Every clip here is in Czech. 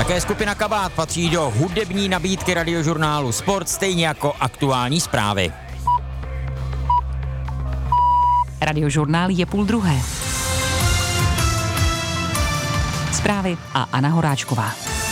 Také skupina Kabát patří do hudební nabídky radiožurnálu Sport, stejně jako aktuální zprávy. Radiožurnál je 12:30. Zprávy a Anna Horáčková.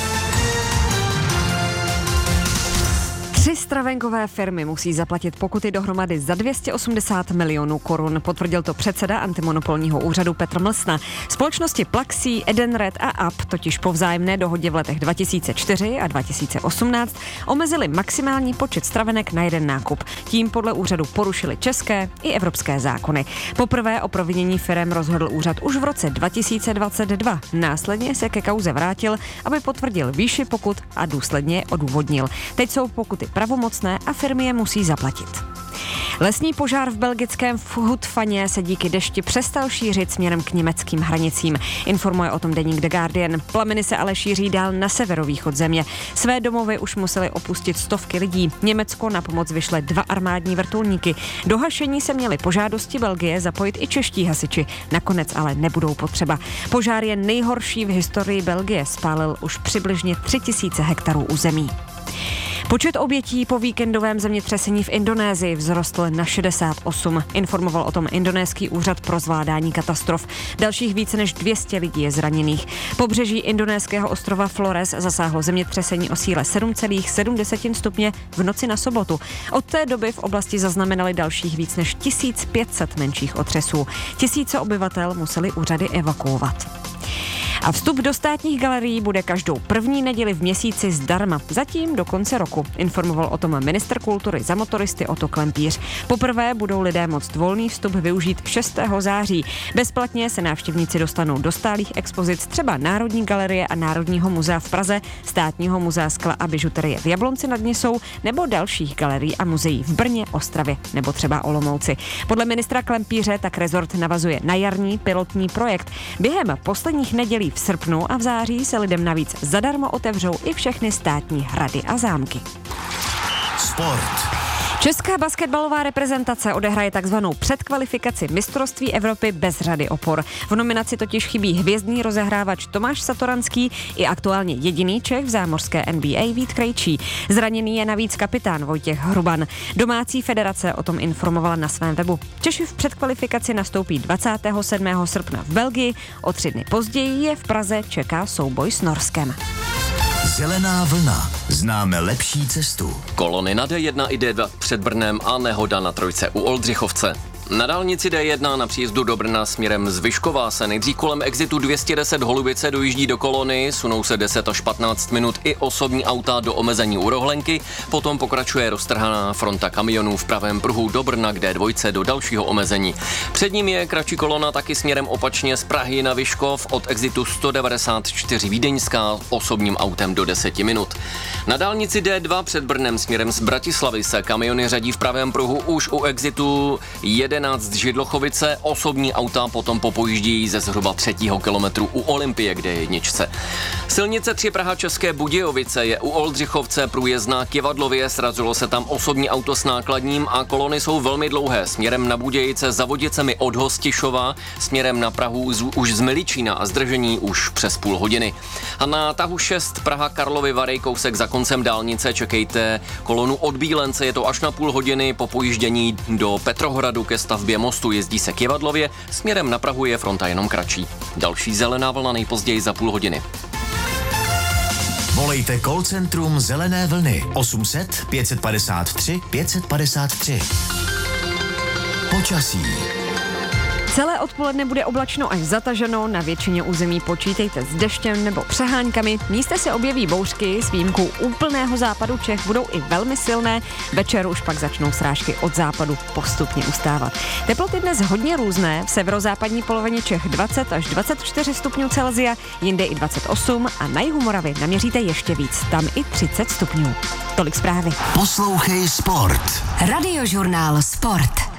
3 stravenkové firmy musí zaplatit pokuty dohromady za 280 milionů korun, potvrdil to předseda antimonopolního úřadu Petr Mlsna. Společnosti Plaxi, Edenred a App totiž po vzájemné dohodě v letech 2004 a 2018 omezili maximální počet stravenek na jeden nákup. Tím podle úřadu porušili české i evropské zákony. Poprvé o provinění firem rozhodl úřad už v roce 2022. Následně se ke kauze vrátil, aby potvrdil výši pokut a důsledně je odůvodnil. Teď jsou pokuty pravomocné a firmy je musí zaplatit. Lesní požár v belgickém Hutfaně se díky dešti přestal šířit směrem k německým hranicím. Informuje o tom deník The Guardian. Plameny se ale šíří dál na severovýchod země. Své domovy už museli opustit stovky lidí. Německo na pomoc vyšle 2 armádní vrtulníky. Do hašení se měli po žádosti Belgie zapojit i čeští hasiči. Nakonec ale nebudou potřeba. Požár je nejhorší v historii Belgie. Spálil už přibližně 3000 hektarů území. Počet obětí po víkendovém zemětřesení v Indonésii vzrostl na 68. Informoval o tom indonéský úřad pro zvládání katastrof. Dalších více než 200 lidí je zraněných. Pobřeží indonéského ostrova Flores zasáhlo zemětřesení o síle 7,7 stupně v noci na sobotu. Od té doby v oblasti zaznamenali dalších víc než 1500 menších otřesů. Tisíce obyvatel museli úřady evakuovat. A vstup do státních galerií bude každou první neděli v měsíci zdarma, zatím do konce roku. Informoval o tom ministr kultury za motoristy Otto Klempíř. Poprvé budou lidé moct volný vstup využít 6. září. Bezplatně se návštěvníci dostanou do stálých expozic třeba Národní galerie a Národního muzea v Praze, Státního muzea skla a bižuterie v Jablonci nad Nisou nebo dalších galerií a muzeí v Brně, Ostravě nebo třeba Olomouci. Podle ministra Klempíře tak rezort navazuje na jarní pilotní projekt. Během posledních nedělí v srpnu a v září se lidem navíc zadarmo otevřou i všechny státní hrady a zámky. Sport. Česká basketbalová reprezentace odehraje takzvanou předkvalifikaci mistrovství Evropy bez řady opor. V nominaci totiž chybí hvězdný rozehrávač Tomáš Satoranský i aktuálně jediný Čech v zámořské NBA Vít Krejčí. Zraněný je navíc kapitán Vojtěch Hruban. Domácí federace o tom informovala na svém webu. Češi v předkvalifikaci nastoupí 27. srpna v Belgii, o 3 dny později je v Praze čeká souboj s Norskem. Zelená vlna. Známe lepší cestu. Kolony na D1 i D2 před Brnem a nehoda na trojce u Oldřichovce. Na dálnici D1 na příjezdu do Brna směrem z Vyškova se nejdřív kolem exitu 210 Holubice dojíždí do kolony, sunou se 10 až 15 minut i osobní auta do omezení u Rohlenky, potom pokračuje roztrhaná fronta kamionů v pravém pruhu do Brna k D2 do dalšího omezení. Před ním je kratší kolona taky směrem opačně z Prahy na Vyškov od exitu 194 Vídeňská osobním autem do 10 minut. Na dálnici D2 před Brnem směrem z Bratislavy se kamiony řadí v pravém pruhu už u exitu 11 Židlochovice, osobní auta potom popojíždějí ze zhruba 3. kilometru u Olympie, kde je jedničce. Silnice 3 Praha České Budějovice je u Oldřichovce průjezdná k Jevadlově, srazilo se tam osobní auto s nákladním a kolony jsou velmi dlouhé. Směrem na Budějice za Vodicemi od Hostišova, směrem na Prahu už z Miličína a zdržení už přes půl hodiny. A na tahu 6 Praha Karlovy Vary, kousek za koncem dálnice, čekejte kolonu od Bílence, je to až na půl hodiny, po pojíždění do Petrohradu ke stavbě mostu jezdí se k Jevadlově, směrem na Prahu je fronta jenom kratší. Další zelená vlna nejpozději za půl hodiny. Volejte call centrum Zelené vlny 800 553 553. Počasí. Celé odpoledne bude oblačno až zataženo, na většině území počítejte s deštěm nebo přeháňkami. Místy se objeví bouřky, s výjimkou úplného západu Čech budou i velmi silné, večer už pak začnou srážky od západu postupně ustávat. Teploty dnes hodně různé, v severozápadní polovině Čech 20 až 24 stupňů Celsia, jinde i 28 a na jihu Moravy naměříte ještě víc, tam i 30 stupňů. Tolik zprávy. Poslouchej Sport. Radiožurnál Sport.